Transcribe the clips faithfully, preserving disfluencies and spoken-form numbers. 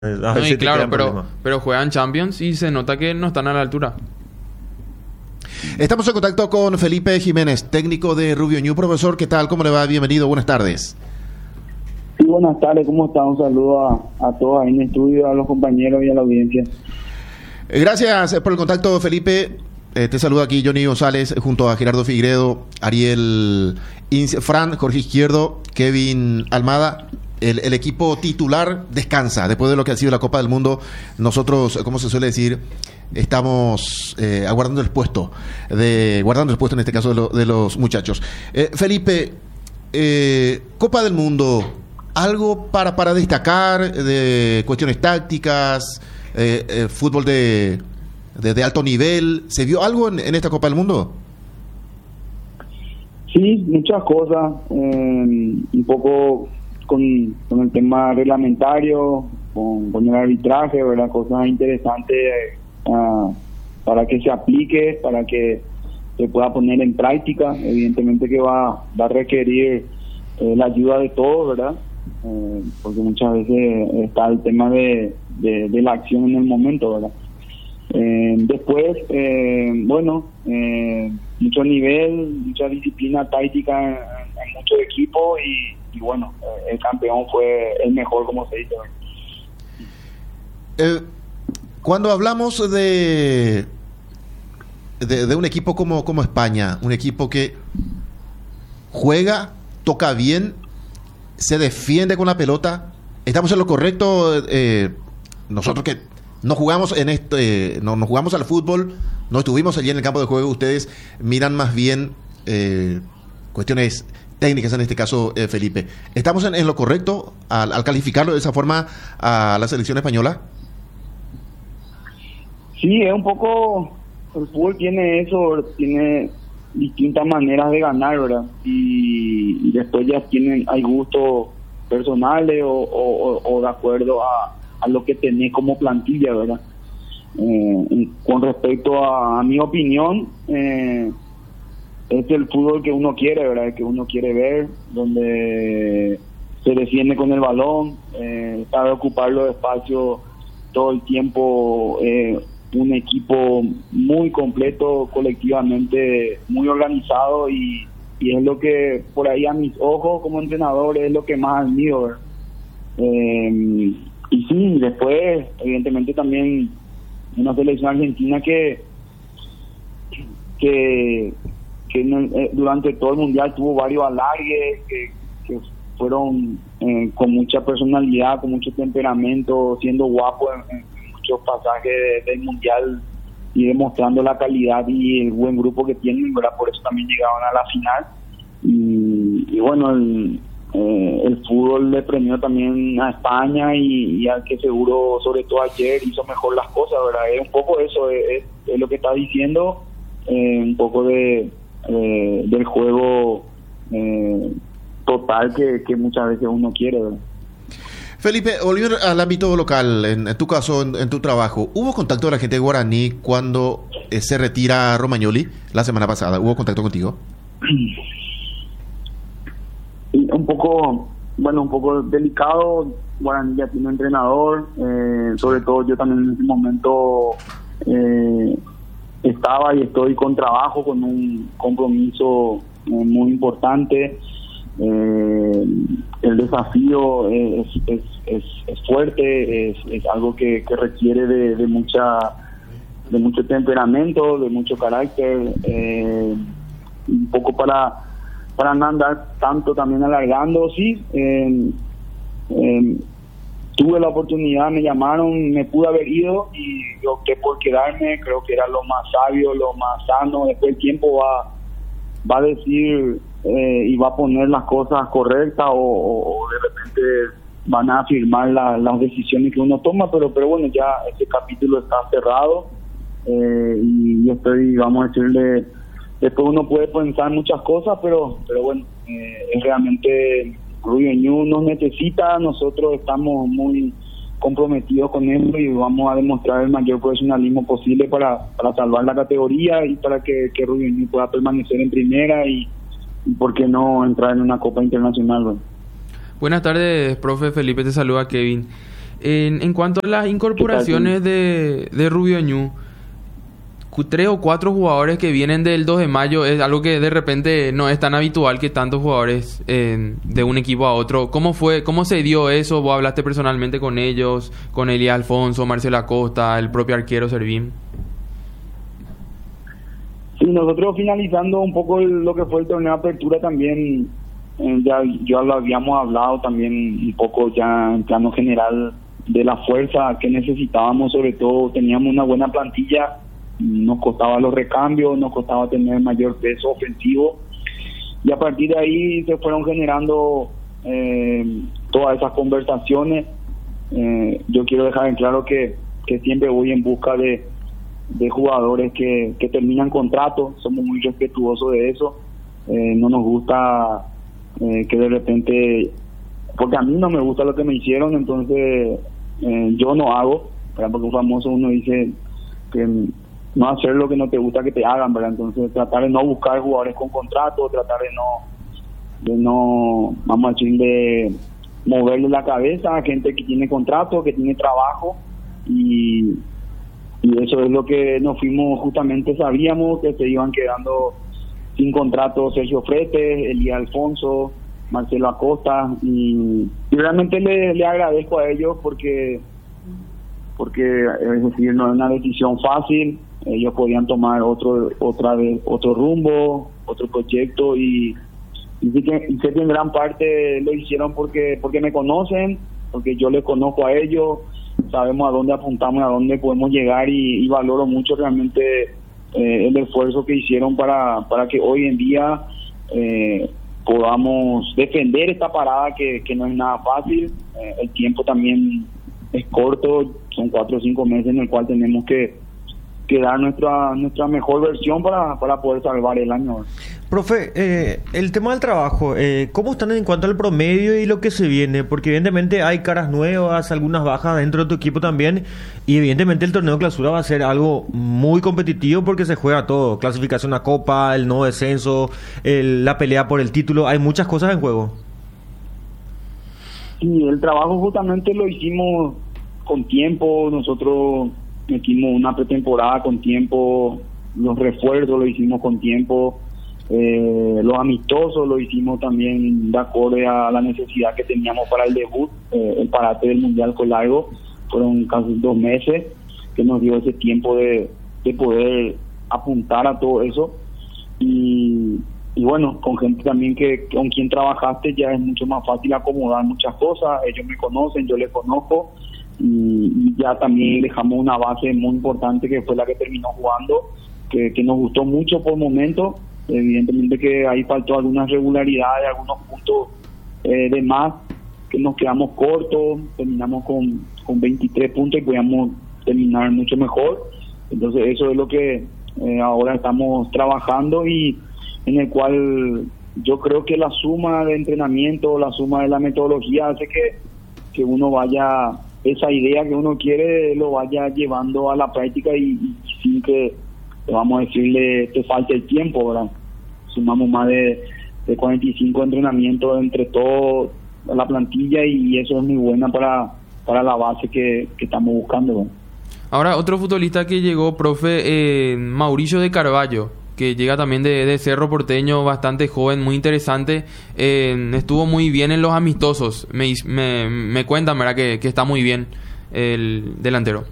A No, veces y te claro, crean pero, problemas. pero juegan Champions y se nota que no están a la altura. Estamos en contacto con Felipe Jiménez, técnico de Rubio Ñu. Profesor, ¿qué tal? ¿Cómo le va? Bienvenido, buenas tardes. Sí, buenas tardes, ¿cómo está? Un saludo a, a todos ahí en el estudio, a los compañeros y a la audiencia. Eh, Gracias por el contacto, Felipe. Eh, te saluda aquí Johnny González, junto a Gerardo Figueiredo, Ariel Ince, Fran, Jorge Izquierdo, Kevin Almada. El, el equipo titular descansa después de lo que ha sido la Copa del Mundo. Nosotros, como se suele decir, estamos eh, aguardando el puesto, de, guardando el puesto en este caso de, lo, de los muchachos. Eh, Felipe, eh, Copa del Mundo, algo para, para destacar de cuestiones tácticas, eh, eh, fútbol de, de, de alto nivel. ¿Se vio algo en, en esta Copa del Mundo? Sí, muchas cosas, eh, un poco con, con el tema reglamentario, con, con el arbitraje, ¿verdad? Cosas interesantes uh, para que se aplique, para que se pueda poner en práctica. Evidentemente que va, va a requerir eh, la ayuda de todos, ¿verdad? Eh, porque muchas veces está el tema de, de, de la acción en el momento, ¿verdad? Eh, después, eh, bueno, eh, mucho nivel, mucha disciplina táctica en, en muchos equipos y, y bueno, eh, el campeón fue el mejor, como se dice. Eh, cuando hablamos de, de, de un equipo como, como España, un equipo que juega, toca bien, se defiende con la pelota, ¿estamos en lo correcto? Eh, nosotros que no jugamos en este, no, no jugamos al fútbol, no estuvimos allí en el campo de juego, ustedes miran más bien eh, cuestiones técnicas en este caso, eh, Felipe. ¿Estamos en, en lo correcto al, al calificarlo de esa forma a la selección española? Sí, es un poco, el fútbol tiene eso, tiene distintas maneras de ganar, ¿verdad? Y, y después ya tienen, hay gustos personales o, o, o de acuerdo a, a lo que tenés como plantilla, ¿verdad? Eh, con respecto a, a mi opinión, eh, es el fútbol que uno quiere, ¿verdad? Que uno quiere ver, donde se defiende con el balón, eh, sabe ocupar los espacios todo el tiempo, eh, un equipo muy completo, colectivamente muy organizado y, y es lo que por ahí a mis ojos como entrenador es lo que más admiro, ¿verdad? Eh, y sí, después evidentemente también una selección argentina que que, que eh, durante todo el mundial tuvo varios alargues que, que fueron eh, con mucha personalidad, con mucho temperamento, siendo guapo en, en muchos pasajes de, del mundial y demostrando la calidad y el buen grupo que tienen, ¿verdad? Por eso también llegaron a la final y, y bueno, el Eh, el fútbol le premió también a España y, y al que seguro, sobre todo ayer, hizo mejor las cosas, ¿verdad? Es un poco eso, es, es lo que está diciendo, eh, un poco de eh, del juego eh, total que, que muchas veces uno quiere, ¿verdad? Felipe, volviendo al ámbito local, en, en tu caso, en, en tu trabajo, ¿hubo contacto de la gente de Guaraní cuando eh, se retira Romagnoli la semana pasada? ¿Hubo contacto contigo? Un poco, bueno, un poco delicado. Guaraní ya tiene un entrenador, eh, sobre todo yo también en ese momento eh, estaba y estoy con trabajo, con un compromiso eh, muy importante. Eh, el desafío es, es, es, es fuerte, es, es algo que, que requiere de, de mucha de mucho temperamento, de mucho carácter, eh, un poco para para no andar tanto también alargando, sí. Eh, eh, tuve la oportunidad, me llamaron, me pude haber ido y yo opté por quedarme, creo que era lo más sabio, lo más sano. Después el tiempo va, va a decir eh, y va a poner las cosas correctas o, o, o de repente van a afirmar la, las decisiones que uno toma, pero pero bueno, ya este capítulo está cerrado eh, y yo estoy, vamos a decirle, después uno puede pensar muchas cosas, pero pero bueno, eh, es realmente Rubio Ñu nos necesita, nosotros estamos muy comprometidos con él y vamos a demostrar el mayor profesionalismo posible para, para salvar la categoría y para que, que Rubio Ñu pueda permanecer en primera y, y por qué no entrar en una Copa Internacional, ¿no? Buenas tardes, profe. Felipe, te saluda Kevin. En, en cuanto a las incorporaciones de, de Rubio Ñu, tres o cuatro jugadores que vienen del dos de mayo es algo que de repente no es tan habitual que tantos jugadores eh, de un equipo a otro. ¿Cómo fue, cómo se dio eso? ¿Vos hablaste personalmente con ellos, con Elías Alfonso, Marcelo Acosta, el propio arquero Servín? Sí, nosotros finalizando un poco el, lo que fue el torneo de apertura también, eh, ya, ya lo habíamos hablado también un poco ya en plano general de la fuerza que necesitábamos, sobre todo teníamos una buena plantilla. Nos costaba los recambios, nos costaba tener mayor peso ofensivo y a partir de ahí se fueron generando eh, todas esas conversaciones. Eh, yo quiero dejar en claro que, que siempre voy en busca de, de jugadores que, que terminan contrato, somos muy respetuosos de eso, eh, no nos gusta eh, que de repente, porque a mí no me gusta lo que me hicieron, entonces eh, yo no hago, ¿verdad? Porque un famoso uno dice que no hacer lo que no te gusta que te hagan, ¿verdad? Entonces tratar de no buscar jugadores con contrato, tratar de no, de no, vamos a decir, de moverle la cabeza a gente que tiene contrato, que tiene trabajo, y, y eso es lo que nos fuimos, justamente sabíamos que se iban quedando sin contrato Sergio Fretes, Elías Alfonso, Marcelo Acosta, y, y realmente le, le agradezco a ellos porque, porque es decir, no es una decisión fácil. Ellos podían tomar otro otra vez otro rumbo, otro proyecto y, y, sé que, y sé que en gran parte lo hicieron porque porque me conocen, porque yo les conozco a ellos, sabemos a dónde apuntamos, a dónde podemos llegar y, y valoro mucho realmente eh, el esfuerzo que hicieron para, para que hoy en día eh, podamos defender esta parada que, que no es nada fácil. Eh, el tiempo también es corto, son cuatro o cinco meses en el cual tenemos que que dar nuestra nuestra mejor versión para, para poder salvar el año. Profe, eh, el tema del trabajo, eh, ¿cómo están en cuanto al promedio y lo que se viene? Porque evidentemente hay caras nuevas, algunas bajas dentro de tu equipo también, y evidentemente el torneo de clausura va a ser algo muy competitivo porque se juega todo, clasificación a Copa, el no descenso, el, la pelea por el título, hay muchas cosas en juego. Sí, el trabajo justamente lo hicimos con tiempo, nosotros metimos una pretemporada con tiempo, los refuerzos lo hicimos con tiempo, eh, los amistosos lo hicimos también de acuerdo a la necesidad que teníamos para el debut. Eh, el parate del Mundial fue largo, fueron casi dos meses que nos dio ese tiempo de, de poder apuntar a todo eso y, y bueno, con gente también que con quien trabajaste ya es mucho más fácil acomodar muchas cosas, ellos me conocen, yo les conozco. Y ya también dejamos una base muy importante que fue la que terminó jugando, que, que nos gustó mucho por momentos. Evidentemente que ahí faltó algunas regularidades, algunos puntos eh, de más, que nos quedamos cortos, terminamos con, con veintitrés puntos y podíamos terminar mucho mejor. Entonces eso es lo que eh, ahora estamos trabajando y en el cual yo creo que la suma de entrenamiento, la suma de la metodología hace que, que uno vaya... esa idea que uno quiere lo vaya llevando a la práctica y, y sin que, vamos a decirle, te falte el tiempo, ¿verdad? Sumamos más de, de cuarenta y cinco entrenamientos entre todo la plantilla y eso es muy buena para, para la base que, que estamos buscando, ¿verdad? Ahora, otro futbolista que llegó, profe, eh, Mauricio de Carvalho, que llega también de, de Cerro Porteño, bastante joven, muy interesante, eh, estuvo muy bien en los amistosos, me, me, me cuentan, ¿verdad? Que, que está muy bien el delantero.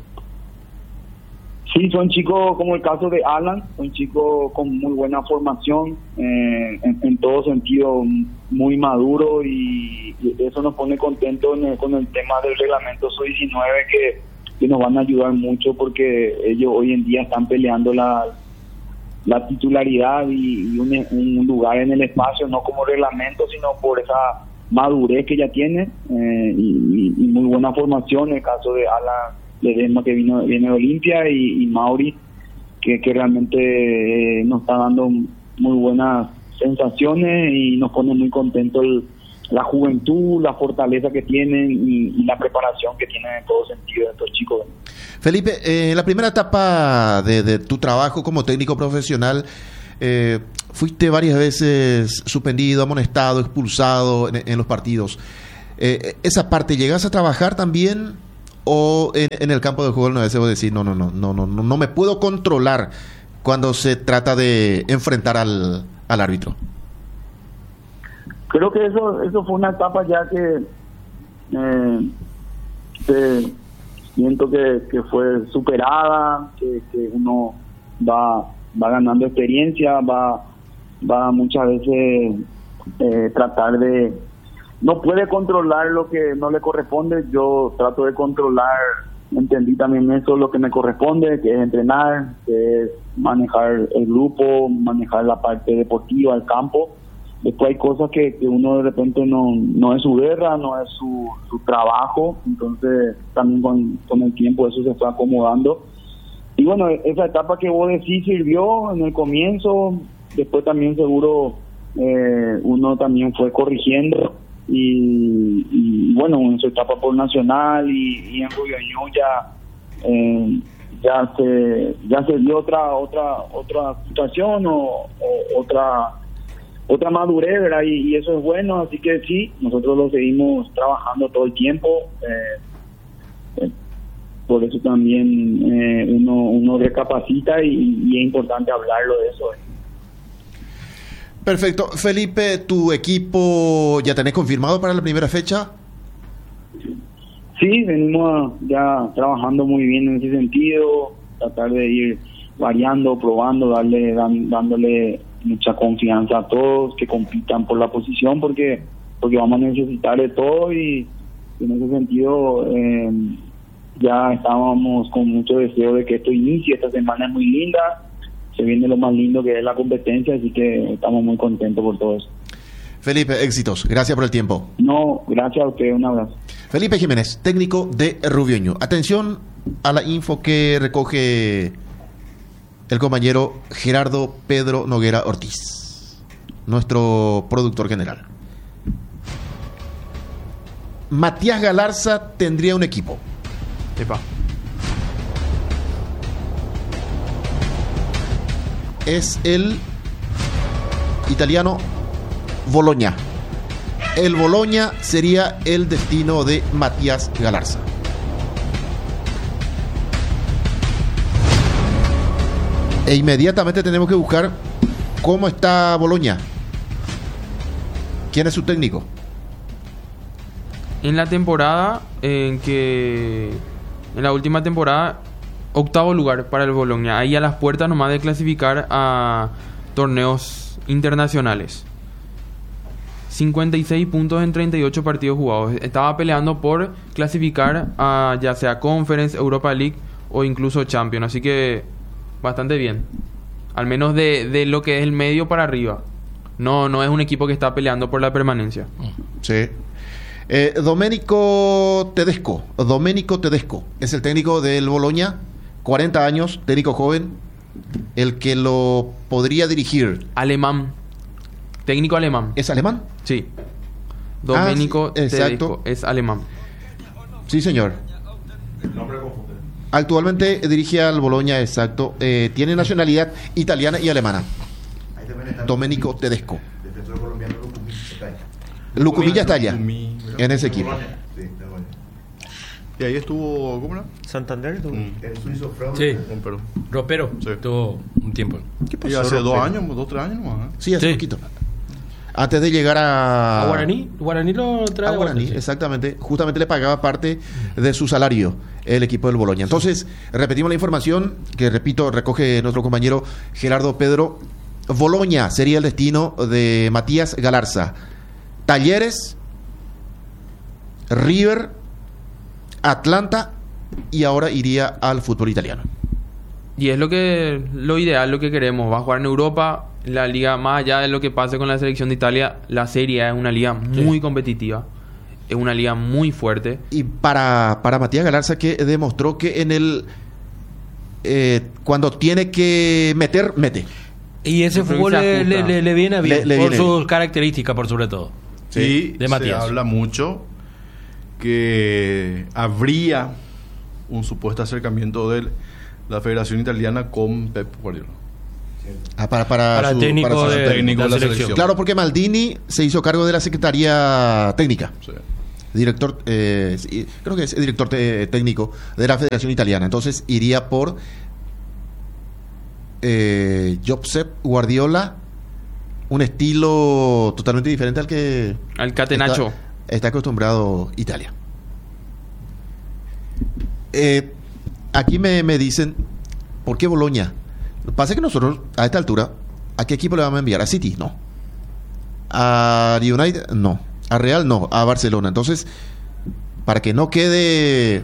Sí, son chicos como el caso de Alan, son chicos con muy buena formación, eh, en, en todo sentido muy maduro y, y eso nos pone contentos en el, con el tema del reglamento S U diecinueve que, que nos van a ayudar mucho porque ellos hoy en día están peleando la la titularidad y, y un, un lugar en el espacio, no como reglamento, sino por esa madurez que ya tiene eh, y, y muy buena formación. En el caso de Alan Ledesma, que vino viene de Olimpia, y, y Mauri, que, que realmente eh, nos está dando muy buenas sensaciones y nos pone muy contentos el, la juventud, la fortaleza que tienen y, y la preparación que tienen en todo sentido estos chicos. Felipe, eh, en la primera etapa de, de tu trabajo como técnico profesional, eh, fuiste varias veces suspendido, amonestado, expulsado en, en los partidos. Eh, esa parte, ¿llegas a trabajar también o en, en el campo de juego no debo decir, no, no, no, no, no, no, no me puedo controlar cuando se trata de enfrentar al, al árbitro? Creo que eso eso fue una etapa ya que eh, que siento que, que fue superada, que, que uno va va ganando experiencia, va va muchas veces eh, tratar de, no puede controlar lo que no le corresponde. Yo trato de controlar, entendí también eso, lo que me corresponde, que es entrenar, que es manejar el grupo, manejar la parte deportiva, el campo. Después hay cosas que, que uno de repente no no es su guerra, no es su, su trabajo, entonces también con, con el tiempo eso se fue acomodando. Y bueno, esa etapa que vos decís sirvió en el comienzo, después también seguro eh, uno también fue corrigiendo y, y bueno, en su etapa por Nacional y, y en Rubio Ñu ya eh, ya se ya se dio otra otra otra situación o, o otra otra madurez, ¿verdad? Y, y eso es bueno, así que sí, nosotros lo seguimos trabajando todo el tiempo. Eh, eh, por eso también eh, uno uno recapacita y, y es importante hablarlo de eso. ¿eh? Perfecto. Felipe, ¿tu equipo ya tenés confirmado para la primera fecha? Sí, venimos ya trabajando muy bien en ese sentido, tratar de ir variando, probando, darle dan, dándole mucha confianza a todos que compitan por la posición, porque porque vamos a necesitar de todo y en ese sentido eh, ya estábamos con mucho deseo de que esto inicie. Esta semana es muy linda, se viene lo más lindo que es la competencia, así que estamos muy contentos por todo eso. Felipe, éxitos. Gracias por el tiempo. No, gracias a usted, un abrazo. Felipe Jiménez, técnico de Rubio Ñu. Atención a la info que recoge el compañero Gerardo Pedro Noguera Ortiz, nuestro productor general. Matías Galarza tendría un equipo. Epa. Es el italiano Bologna. El Bologna sería el destino de Matías Galarza. E inmediatamente tenemos que buscar cómo está Bologna. ¿Quién es su técnico? En la temporada en que... En la última temporada, octavo lugar para el Bologna. Ahí a las puertas nomás de clasificar a torneos internacionales. cincuenta y seis puntos en treinta y ocho partidos jugados. Estaba peleando por clasificar a ya sea Conference, Europa League o incluso Champions. Así que bastante bien. Al menos de, de lo que es el medio para arriba. No, no es un equipo que está peleando por la permanencia. Sí. Eh, Domenico Tedesco. Domenico Tedesco es el técnico del Bologna. cuarenta años, técnico joven. El que lo podría dirigir. Alemán. Técnico alemán. ¿Es alemán? Sí. Domenico Ah, sí, exacto. Tedesco es alemán. Sí, señor. Actualmente dirige al Bologna, exacto. Eh, tiene nacionalidad italiana y alemana. Domenico Tedesco. Defensor colombiano Lucumí está allá. Lucumí ya está allá, Lucumí, en ese equipo. Sí, está bueno. Y ahí estuvo, ¿cómo era? Santander. ¿tú? El suizo Fraude. Sí, Un Perú. Ropero. Sí. Tuvo un tiempo. Y hace dos años, dos, tres años nomás. ¿eh? Sí, hace Sí. poquito. Antes de llegar a... ¿A Guaraní? Guaraní lo trae A de vuelta, Guaraní, sí. exactamente. Justamente le pagaba parte de su salario el equipo del Bologna. Entonces, repetimos la información que, repito, recoge nuestro compañero Gerardo Pedro. Bologna sería el destino de Matías Galarza. Talleres, River, Atlanta y ahora iría al fútbol italiano. Y es lo que lo ideal, lo que queremos. Va a jugar en Europa, la liga, más allá de lo que pase con la selección de Italia, la Serie A es una liga muy competitiva. Es una liga muy fuerte. Y para, para Matías Galarza, que demostró que en el... Eh, cuando tiene que meter, mete. Y ese Yo creo fútbol que se le, ajusta. le- le viene bien Le- le por viene sus bien. características, por sobre todo. Sí, de Matías. se habla mucho que habría un supuesto acercamiento de la Federación Italiana con Pep Guardiola. Ah, para, para, Para su- técnico para su- de, técnico de de la la selección. selección. Claro, porque Maldini se hizo cargo de la Secretaría Técnica. Sí. director, eh, sí, creo que es director te- técnico de la Federación Italiana. Entonces iría por eh, Josep Guardiola, un estilo totalmente diferente al que Al Catenaccio. está, está acostumbrado Italia. Eh, aquí me, me dicen, ¿por qué Boloña? Lo que pasa es que nosotros, a esta altura, ¿a qué equipo le vamos a enviar? ¿A City? No. ¿A United? No. ¿A Real? No. ¿A Barcelona? Entonces, para que no quede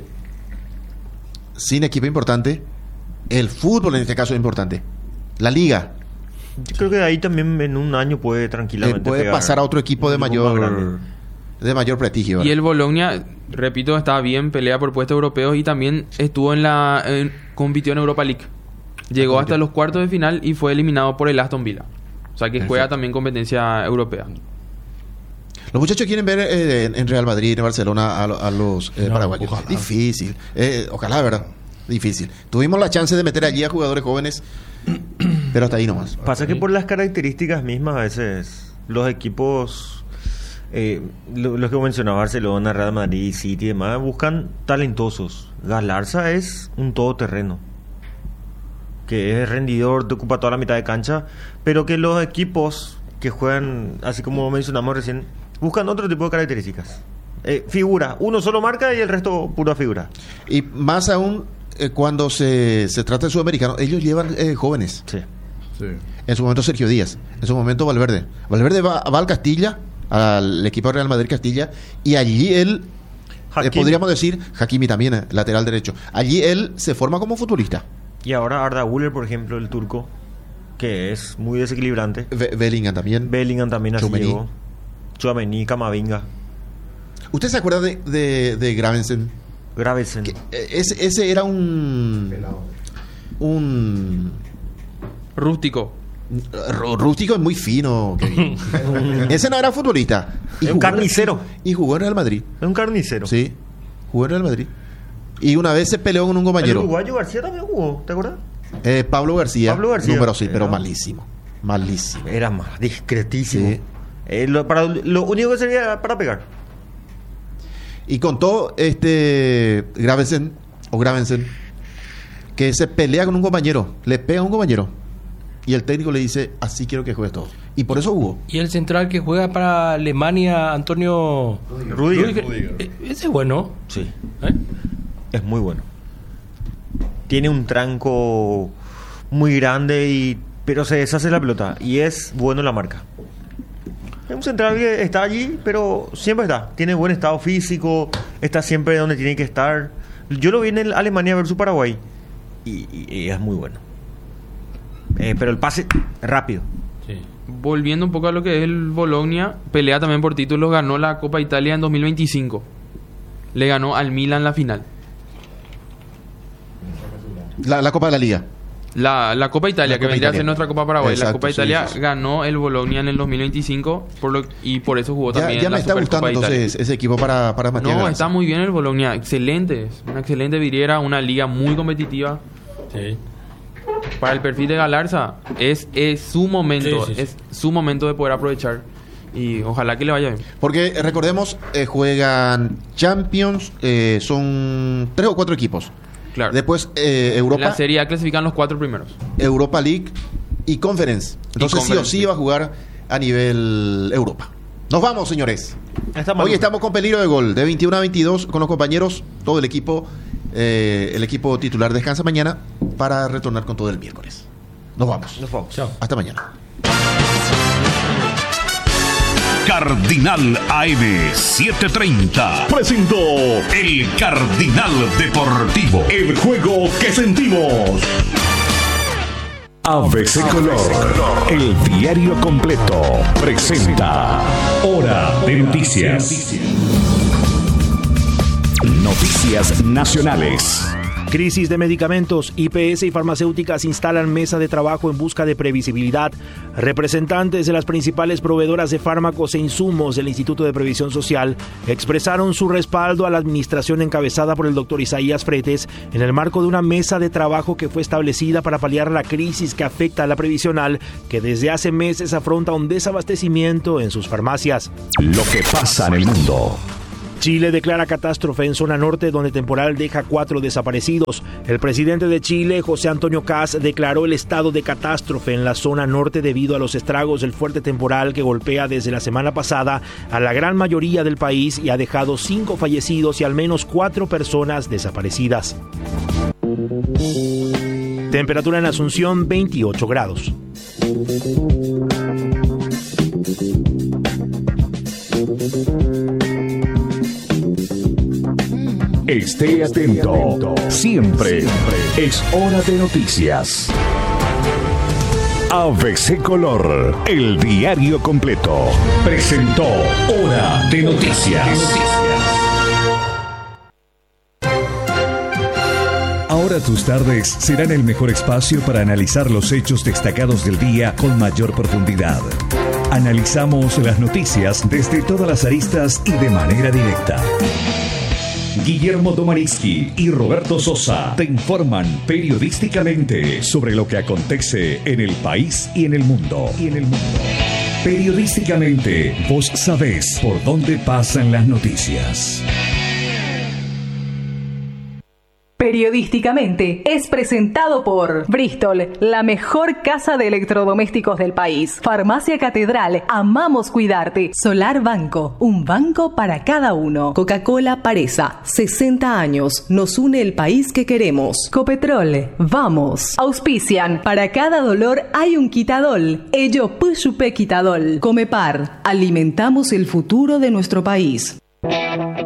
sin equipo importante, el fútbol en este caso es importante. La liga Yo creo que de ahí también en un año puede eh, tranquilamente puede pegar pasar a otro equipo de un equipo más mayor grande. de mayor prestigio. Y ¿verdad? el Bologna, repito, estaba bien, pelea por puestos europeos y también estuvo en la en- compitió en Europa League. Llegó hasta los cuartos de final y fue eliminado por el Aston Villa. O sea que juega Perfecto. también competencia europea. Los muchachos quieren ver eh, en, en Real Madrid, en Barcelona, a, lo- a los eh, No, paraguayos. ojalá. Difícil. Eh, ojalá, ¿verdad? Difícil. Tuvimos la chance de meter allí a jugadores jóvenes, pero hasta ahí nomás. Pasa que por las características mismas a veces los equipos, eh, lo- los que mencionaba Barcelona, Real Madrid, City y demás, buscan talentosos. Galarza es un todoterreno, que es rendidor, te ocupa toda la mitad de cancha, pero que los equipos que juegan, así como mencionamos recién, buscan otro tipo de características. Eh, figura, uno solo marca y el resto pura figura. Y más aún eh, cuando se, se trata de sudamericanos, ellos llevan eh, jóvenes. Sí. Sí. En su momento Sergio Díaz, en su momento Valverde. Valverde va, va al Castilla, al equipo de Real Madrid Castilla, y allí él, eh, Hakimi. podríamos decir, Hakimi también, eh, lateral derecho. Allí él se forma como futbolista. Y ahora Arda Güler, por ejemplo, el turco, que es muy desequilibrante. Be- Bellingham también. Bellingham también así Tchouaméni. llegó. Tchouaméni, Camavinga, ¿Usted se acuerda de, de, de Gravensen? Gravesen. Que, eh, ese, ese era un... Pelado. Un... Rústico. Rú- Rústico es muy fino, Kevin. Ese no era futbolista. Es un jugó en- carnicero. Y jugó en Real Madrid. Es un carnicero. Sí, jugó en Real Madrid. Y una vez se peleó con un El compañero. uruguayo García también jugó, ¿te acuerdas? Eh, Pablo García. Pablo García. Número sí, pero Era- malísimo. Malísimo. Era más discretísimo. Sí. Eh, lo, para, lo único que servía era para pegar. Y contó este Gravensen, o Gravensen, que se pelea con un compañero, le pega a un compañero. Y el técnico le dice, así quiero que juegues todo. Y por eso jugó. Y el central que juega para Alemania, Antonio Rudiger. Rudiger. eh, ese es bueno. Sí, ¿eh? es muy bueno. Tiene un tranco muy grande, y pero se deshace la pelota. Y es bueno en la marca. Es un central que está allí, pero siempre está. Tiene buen estado físico, está siempre donde tiene que estar. Yo lo vi en el Alemania versus Paraguay. Y, y- y es muy bueno. Eh, pero el pase rápido. Sí. Volviendo un poco a lo que es el Bologna, pelea también por títulos, ganó la Copa Italia en dos mil veinticinco. Le ganó al Milan la final. La, la Copa de la Liga. La, la Copa Italia, La que Copa vendría a Italia. ser nuestra Copa Paraguay. Exacto, la Copa sí, Italia sí, sí. ganó el Bologna en el dos mil veinticinco por lo, y por eso jugó Ya, también ya la me está Supercopa gustando Italia. entonces ese equipo para, para Matías No, Gravensen. está muy bien el Bologna. Excelente. Es una excelente vidriera, una liga muy competitiva. Sí. Para el perfil de Galarza, es, es su momento. Sí, sí, sí. Es su momento de poder aprovechar. Y ojalá que le vaya bien. Porque eh, recordemos, eh, juegan Champions, eh, son tres o cuatro equipos. Claro. Después eh, En Europa, la Serie A clasifican los cuatro primeros. Europa League y Conference. Entonces sí o Conference, sí sí. va a jugar a nivel Europa. Nos vamos, señores. Está mal. Hoy estamos con peligro de gol, de veintiuno a veintidós con los compañeros, todo el equipo, eh, el equipo titular descansa mañana para retornar con todo el miércoles. Nos vamos. Nos vamos. Chao. Hasta mañana. Cardinal A M setecientos treinta presentó el Cardinal Deportivo, el juego que sentimos. A B C Color, el diario completo, presenta Hora de Noticias. Noticias nacionales. Crisis de medicamentos. I P S y farmacéuticas instalan mesa de trabajo en busca de previsibilidad. Representantes de las principales proveedoras de fármacos e insumos del Instituto de Previsión Social expresaron su respaldo a la administración encabezada por el doctor Isaías Fretes en el marco de una mesa de trabajo que fue establecida para paliar la crisis que afecta a la previsional, que desde hace meses afronta un desabastecimiento en sus farmacias. Lo que pasa en el mundo. Chile declara catástrofe en zona norte donde temporal deja cuatro desaparecidos. El presidente de Chile, José Antonio Kast, declaró el estado de catástrofe en la zona norte debido a los estragos del fuerte temporal que golpea desde la semana pasada a la gran mayoría del país y ha dejado cinco fallecidos y al menos cuatro personas desaparecidas. Temperatura en Asunción, veintiocho grados. Esté atento. Siempre es hora de noticias. A B C Color, el diario completo, presentó Hora de Noticias. Ahora tus tardes serán el mejor espacio para analizar los hechos destacados del día con mayor profundidad. Analizamos las noticias desde todas las aristas y de manera directa. Guillermo Domanisky y Roberto Sosa te informan periodísticamente sobre lo que acontece en el país y en el mundo. Y en el mundo. Periodísticamente, vos sabés por dónde pasan las noticias. Periodísticamente es presentado por Bristol, la mejor casa de electrodomésticos del país. Farmacia Catedral, amamos cuidarte. Solar Banco, un banco para cada uno. Coca-Cola Paresa, sesenta años, nos une el país que queremos. Copetrol, vamos. Auspician, para cada dolor hay un quitadol. Ello Puchupe Quitadol. Comepar, alimentamos el futuro de nuestro país.